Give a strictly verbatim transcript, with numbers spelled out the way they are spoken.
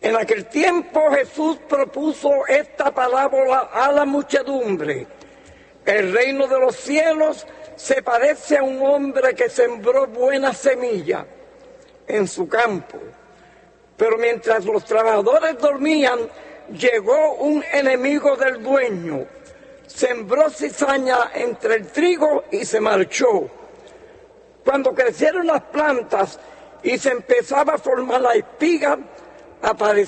En aquel tiempo Jesús propuso esta parábola a la muchedumbre. El reino de los cielos se parece a un hombre que sembró buena semilla en su campo. Pero mientras los trabajadores dormían, llegó un enemigo del dueño, sembró cizaña entre el trigo y se marchó. Cuando crecieron las plantas y se empezaba a formar la espiga, apareció